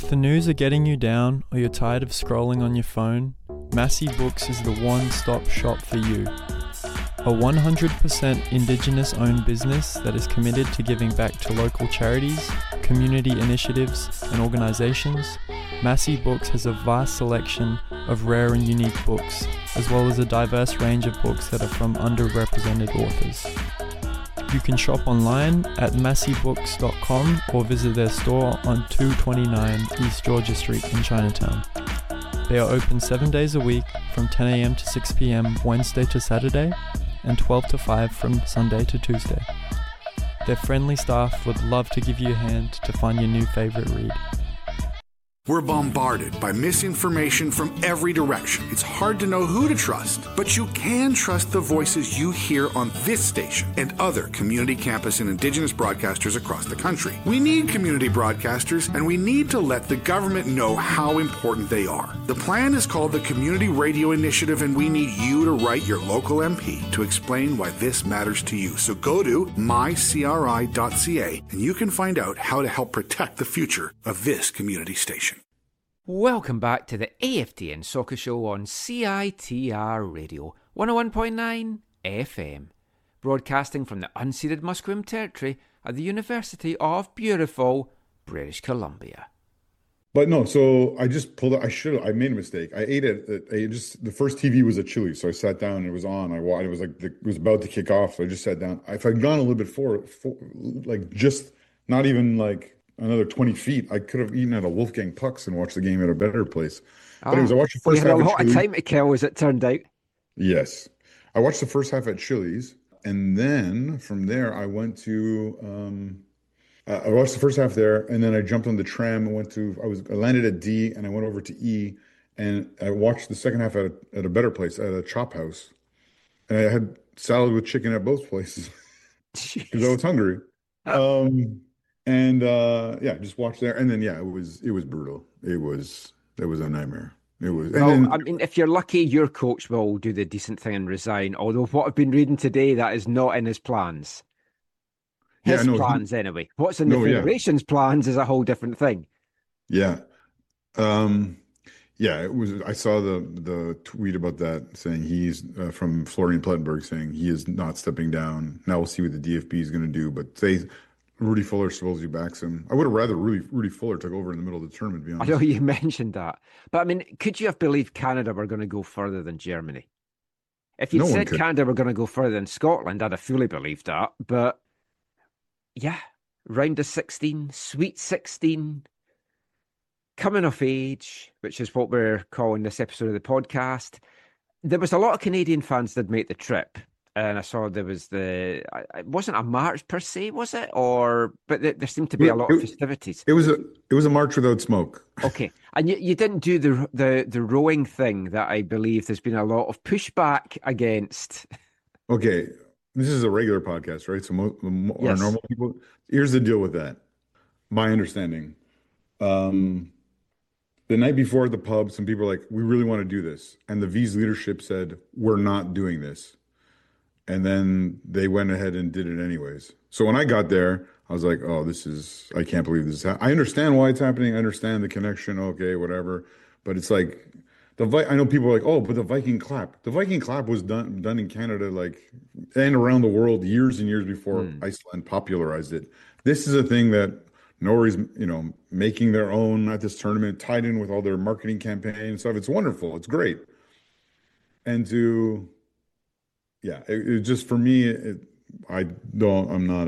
If the news are getting you down or you're tired of scrolling on your phone, Massey Books is the one-stop shop for you. A 100% Indigenous-owned business that is committed to giving back to local charities, community initiatives, and organisations, Massey Books has a vast selection of rare and unique books, as well as a diverse range of books that are from underrepresented authors. You can shop online at masseybooks.com or visit their store on 229 East Georgia Street in Chinatown. They are open 7 days a week from 10 a.m. to 6 p.m. Wednesday to Saturday and 12 to 5 from Sunday to Tuesday. Their friendly staff would love to give you a hand to find your new favorite read. We're bombarded by misinformation from every direction. It's hard to know who to trust, but you can trust the voices you hear on this station and other community campus and Indigenous broadcasters across the country. We need community broadcasters, and we need to let the government know how important they are. The plan is called the Community Radio Initiative, and we need you to write your local MP to explain why this matters to you. So go to mycri.ca, and you can find out how to help protect the future of this community station. Welcome back to the AFTN Soccer Show on CITR Radio 101.9 FM, broadcasting from the unceded Musqueam Territory at the University of beautiful British Columbia. But no, so I just pulled up. I made a mistake. I ate it. The first TV was at Chili's, so I sat down and it was on. It was like it was about to kick off, so I just sat down. If I'd gone a little bit forward, like just not even like another 20 feet, I could have eaten at a Wolfgang Puck's and watched the game at a better place. But anyways, I watched the first half. You had a lot of time to kill, as it turned out. Yes, I watched the first half at Chili's, and then from there I went to. I watched the first half there, and then I jumped on the tram and I landed at D, and I went over to E, and I watched the second half at a better place, at a chop house, and I had salad with chicken at both places because I was hungry. Just watched there, and then it was brutal. It was a nightmare. It was. Well, I mean, if you're lucky, your coach will do the decent thing and resign. Although what I've been reading today, that is not in his plans. His plans, anyway. What's in the Federation's plans is a whole different thing. Yeah. It was. I saw the tweet about that saying he's from Florian Plettenberg saying he is not stepping down. Now we'll see what the DFB is going to do, but Rudy Fuller supposedly backs him. I would have rather Rudy Fuller took over in the middle of the tournament, to be honest. I know you mentioned that. But I mean, could you have believed Canada were going to go further than Germany? If you'd said Canada were going to go further than Scotland, I'd have fully believed that. But yeah, round of 16, Sweet 16, coming of age, which is what we're calling this episode of the podcast. There was a lot of Canadian fans that made the trip. And I saw there was it wasn't a march per se, was it? But there seemed to be a lot of festivities. It was a march without smoke. Okay, and you didn't do the rowing thing that I believe there's been a lot of pushback against. Okay, this is a regular podcast, right? So our normal people. Here's the deal with that. My understanding, the night before at the pub, some people were like, "We really want to do this," and the V's leadership said, "We're not doing this." And then they went ahead and did it anyways. So when I got there, I was like, oh, I can't believe this is happening. I understand why it's happening. I understand the connection. Okay, whatever. But it's like, I know people are like, oh, but the Viking clap. The Viking clap was done in Canada, and around the world years and years before Iceland popularized it. This is a thing that Norway's, making their own at this tournament, tied in with all their marketing campaign and stuff. It's wonderful. It's great. And it just for me, I'm not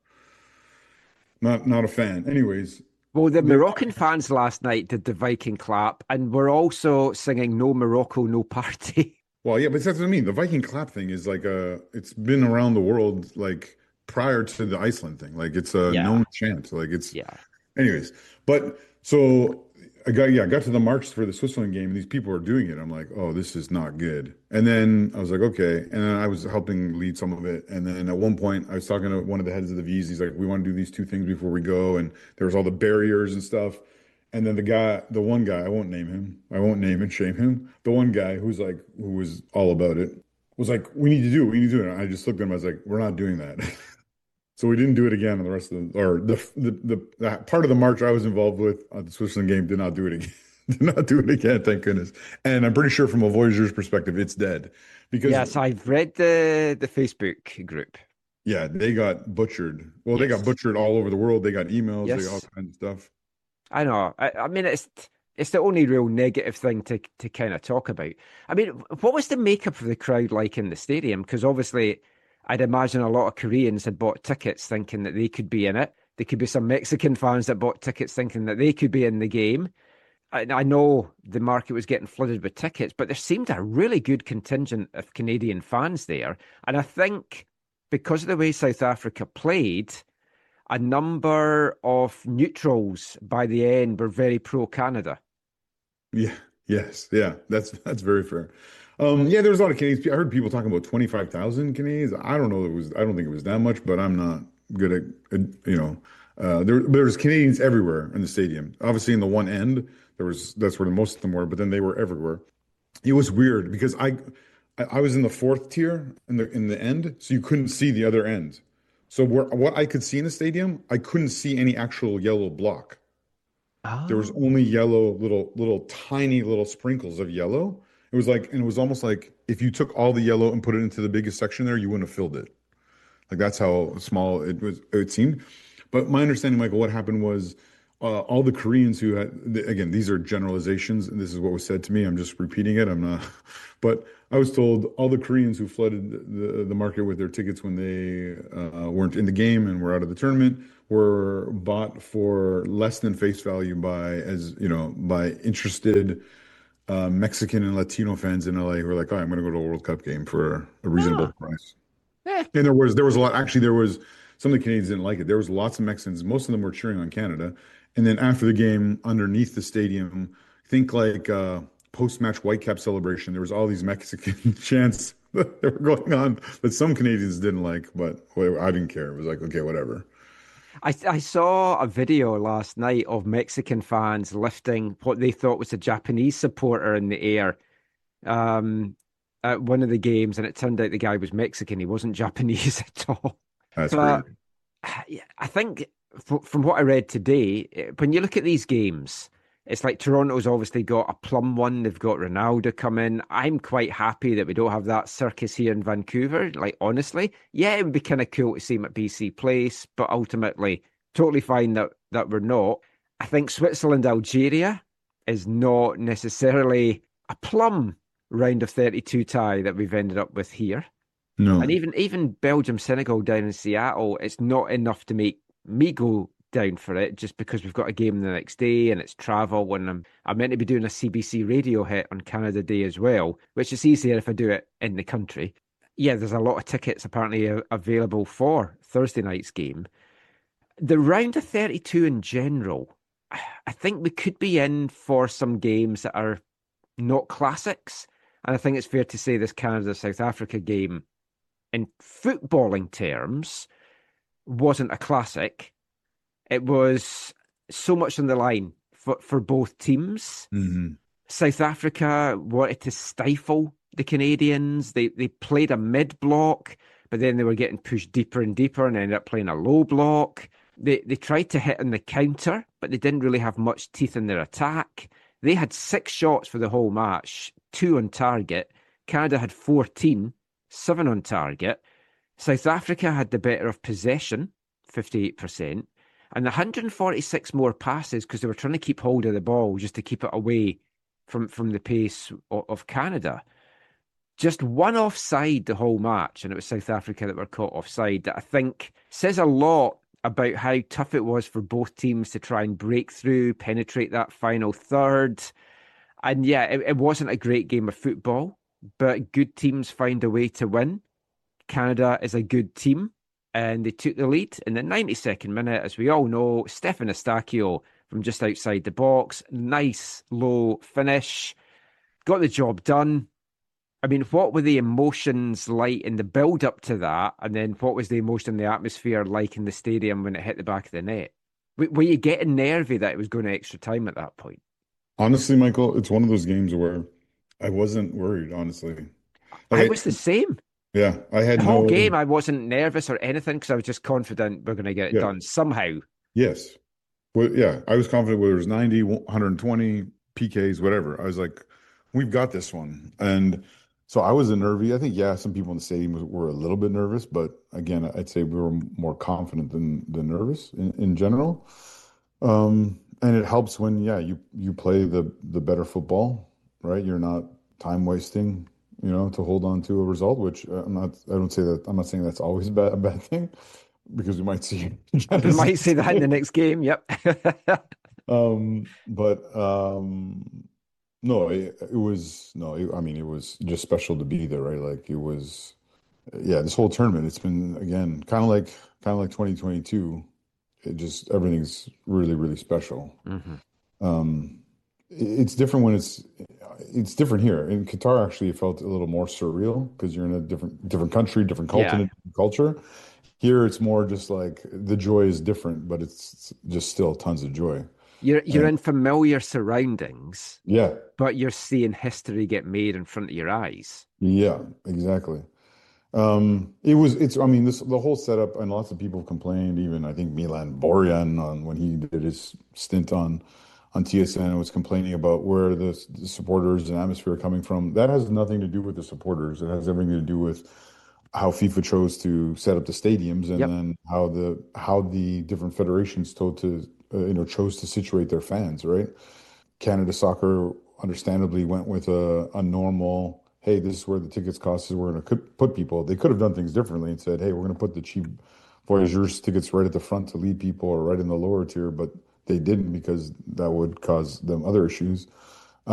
a fan. Anyways. Well, the Moroccan fans last night did the Viking clap, and we're also singing "No Morocco, No Party." Well, yeah, but that's what I mean. The Viking clap thing is it's been around the world prior to the Iceland thing. It's a known chant. Anyways, but so. I got to the march for the Switzerland game, and these people are doing it. I'm like, oh, this is not good. And then I was like, okay. And then I was helping lead some of it. And then at one point, I was talking to one of the heads of the V's. He's like, we want to do these two things before we go. And there was all the barriers and stuff. And then the one guy, I won't name him. I won't name and shame him. The one guy who was all about it, was like, we need to do it. And I just looked at him. I was like, we're not doing that. So we didn't do it again on the rest of the, or the part of the march I was involved with on the Switzerland game did not do it again. Did not do it again, thank goodness. And I'm pretty sure from a Voyager's perspective, it's dead because Yes, I've read the Facebook group. yeah, they got butchered. Well, they Yes. got butchered all over the world. They got emails, they got all Yes. kinds of stuff. I know. I mean, it's the only real negative thing to kind of talk about. I mean, what was the makeup of the crowd like in the stadium? Because obviously, I'd imagine a lot of Koreans had bought tickets thinking that they could be in it. There could be some Mexican fans that bought tickets thinking that they could be in the game. I know the market was getting flooded with tickets, but there seemed a really good contingent of Canadian fans there. And I think because of the way South Africa played, a number of neutrals by the end were very pro Canada. Yeah, yes, yeah, that's very fair. Yeah, there's a lot of Canadians. I heard people talking about 25,000 Canadians. I don't know, I don't think it was that much, but I'm not good there's Canadians everywhere in the stadium. Obviously, in the one end, that's where most of them were, but then they were everywhere. It was weird because I was in the fourth tier in the end, so you couldn't see the other end. So what I could see in the stadium, I couldn't see any actual yellow block. There was Oh. only yellow, little tiny little sprinkles of yellow. And it was almost like if you took all the yellow and put it into the biggest section there, you wouldn't have filled it. Like that's how small it seemed. But my understanding, Michael, what happened was all the Koreans who had, again, these are generalizations, and this is what was said to me. I'm just repeating it. I'm not, but I was told all the Koreans who flooded the market with their tickets when they weren't in the game and were out of the tournament were bought for less than face value by interested Mexican and Latino fans in LA who were like, "Oh, I'm going to go to a World Cup game for a reasonable Ah. price." Eh. And there was a lot. Actually, there was some of the Canadians didn't like it. There was lots of Mexicans. Most of them were cheering on Canada. And then after the game, underneath the stadium, think like post-match Whitecap celebration. There was all these Mexican chants that were going on that some Canadians didn't like, but I didn't care. It was like, okay, whatever. I saw a video last night of Mexican fans lifting what they thought was a Japanese supporter in the air at one of the games, and it turned out the guy was Mexican. He wasn't Japanese at all. That's But crazy. I think from what I read today, when you look at these games, it's like Toronto's obviously got a plum one. They've got Ronaldo coming. I'm quite happy that we don't have that circus here in Vancouver. Like, honestly, yeah, it would be kind of cool to see him at BC Place, but ultimately, totally fine that we're not. I think Switzerland, Algeria is not necessarily a plum round of 32 tie that we've ended up with here. And No. even Belgium, Senegal down in Seattle, it's not enough to make me go down for it just because we've got a game the next day and it's travel when I'm meant to be doing a CBC radio hit on Canada Day as well, which is easier if I do it in the country. Yeah, there's a lot of tickets apparently available for Thursday night's game. The round of 32 in general, I think we could be in for some games that are not classics. And I think it's fair to say this Canada-South Africa game in footballing terms, wasn't a classic. It was so much on the line for both teams. Hmm. South Africa wanted to stifle the Canadians. They played a mid block, but then they were getting pushed deeper and deeper and ended up playing a low block. They tried to hit on the counter, but they didn't really have much teeth in their attack. They had 6 shots for the whole match, 2 on target. Canada had 14, 7 on target. South Africa had the better of possession, 58%, and 146 more passes because they were trying to keep hold of the ball just to keep it away from the pace of Canada. Just one offside the whole match, and it was South Africa that were caught offside. That I think says a lot about how tough it was for both teams to try and break through, penetrate that final third. And yeah, it wasn't a great game of football, but good teams find a way to win. Canada is a good team, and they took the lead in the 92nd minute. As we all know, Stefan Eustáquio from just outside the box. Nice low finish. Got the job done. I mean, what were the emotions like in the build-up to that? And then what was the emotion in the atmosphere like in the stadium when it hit the back of the net? Were you getting nervy that it was going to extra time at that point? Honestly, Michael, it's one of those games where I wasn't worried, honestly. I Like was the same. Yeah, I had The whole no. game, I wasn't nervous or anything because I was just confident we're going to get it Yeah. done somehow. Yes. Well, yeah, I was confident whether it was 90, 120 PKs, whatever. I was like, we've got this one. And so I was a nervy. I think, yeah, some people in the stadium were a little bit nervous, but again, I'd say we were more confident than nervous in general. And it helps when, yeah, you play the better football, right? You're not time wasting, to hold on to a result, which I'm not saying that's always a bad thing because we might see We might see that in the next game. Yep. But no, it was no, I mean, it was just special to be there, right? Like it was, yeah, this whole tournament, it's been again kind of like 2022. It just everything's really, really special. Mm-hmm. It's different when it's different here. In Qatar, actually, it felt a little more surreal because you're in a different country, different continent, culture. Here, it's more just like the joy is different, but it's just still tons of joy. You're in familiar surroundings, Yeah, but you're seeing history get made in front of your eyes. yeah, exactly. I mean, the whole setup, and lots of people complained, even I think Milan Borjan when he did his stint on TSN was complaining about where the supporters and atmosphere are coming from. That has nothing to do with the supporters. It has everything to do with how FIFA chose to set up the stadiums, and then how the different federations chose to situate their fans, right? Canada Soccer understandably went with a normal, hey, this is where the tickets cost is, we're going to put people. They could have done things differently and said, hey, we're going to put the cheap Voyageurs tickets right at the front to lead people or right in the lower tier, but they didn't because that would cause them other issues.